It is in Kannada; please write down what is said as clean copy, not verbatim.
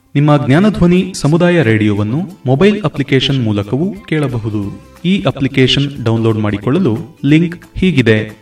ನಿಮ್ಮ ಜ್ಞಾನಧ್ವನಿ ಸಮುದಾಯ ರೇಡಿಯೋವನ್ನು ಮೊಬೈಲ್ ಅಪ್ಲಿಕೇಶನ್ ಮೂಲಕವೂ ಕೇಳಬಹುದು. ಈ ಅಪ್ಲಿಕೇಶನ್ ಡೌನ್ಲೋಡ್ ಮಾಡಿಕೊಳ್ಳಲು ಲಿಂಕ್ ಹೀಗಿದೆ.